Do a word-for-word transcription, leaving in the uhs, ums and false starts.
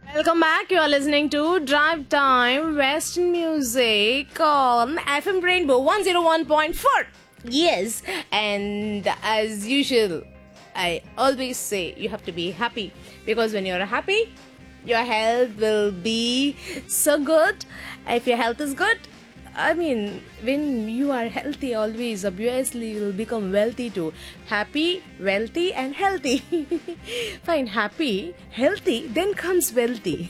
Welcome back. You are listening to Drive Time Western Music on F M Rainbow one oh one point four. Yes, and as usual, I always say you have to be happy because when you're happy, your health will be so good. If your health is good, I mean, when you are healthy, always, obviously, you will become wealthy too. Happy, wealthy, and healthy. Fine, happy, healthy, then comes wealthy.